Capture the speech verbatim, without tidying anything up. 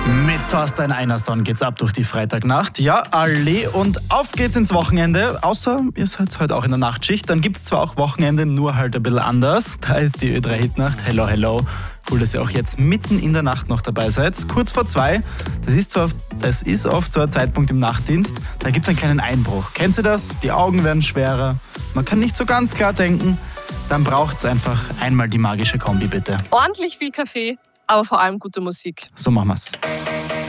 Mit Thorstein Einerson geht's ab durch die Freitagnacht. Ja, alle und auf geht's ins Wochenende. Außer ihr seid heute auch in der Nachtschicht. Dann gibt's zwar auch Wochenende, nur halt ein bisschen anders. Da ist die Ö drei Hitnacht. Hello, hello. Cool, dass ihr auch jetzt mitten in der Nacht noch dabei seid. Kurz vor zwei. Das ist, zwar, das ist oft so ein Zeitpunkt im Nachtdienst. Da gibt's einen kleinen Einbruch. Kennt ihr das? Die Augen werden schwerer. Man kann nicht so ganz klar denken. Dann braucht's einfach einmal die magische Kombi, bitte. Ordentlich viel Kaffee, aber vor allem gute Musik. So machen wir's.